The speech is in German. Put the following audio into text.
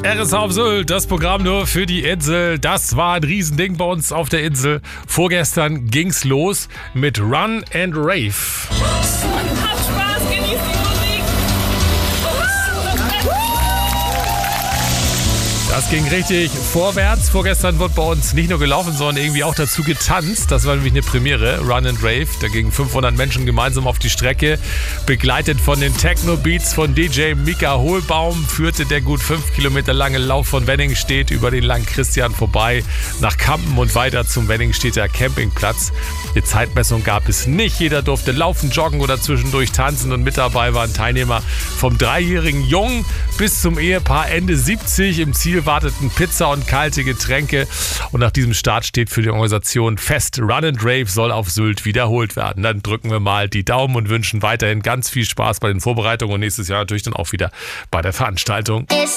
RSH auf Sylt, das Programm nur für die Insel. Das war ein Riesending bei uns auf der Insel. Vorgestern ging's los mit Run and Rave. Habt Spaß, genießt die Musik. Das ging richtig vorwärts. Vorgestern wurde bei uns nicht nur gelaufen, sondern irgendwie auch dazu getanzt. Das war nämlich eine Premiere, Run and Rave. Da gingen 500 Menschen gemeinsam auf die Strecke. Begleitet von den Techno-Beats von DJ Mika Hohlbaum führte der gut 5 Kilometer lange Lauf von Wenningstedt über den Langen Christian vorbei nach Kampen und weiter zum Wenningstedter Campingplatz. Die Zeitmessung gab es nicht. Jeder durfte laufen, joggen oder zwischendurch tanzen. Und mit dabei waren Teilnehmer vom 3-jährigen Jungen bis zum Ehepaar Ende 70. Im Ziel warteten Pizza und kalte Getränke. Und nach diesem Start steht für die Organisation fest, Run and Rave soll auf Sylt wiederholt werden. Dann drücken wir mal die Daumen und wünschen weiterhin ganz viel Spaß bei den Vorbereitungen und nächstes Jahr natürlich dann auch wieder bei der Veranstaltung.